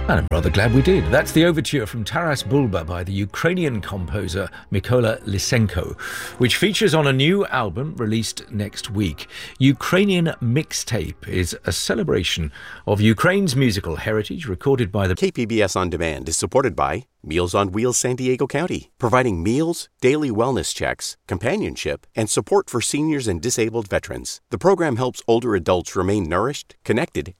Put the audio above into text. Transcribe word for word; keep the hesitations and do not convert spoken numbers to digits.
And I'm rather glad we did. That's the overture from Taras Bulba by the Ukrainian composer Mykola Lysenko, which features on a new album released next week. Ukrainian Mixtape is a celebration of Ukraine's musical heritage, recorded by the K P B S On Demand is supported by Meals on Wheels San Diego County, providing meals, daily wellness checks, companionship, and support for seniors and disabled veterans. The program helps older adults remain nourished, connected,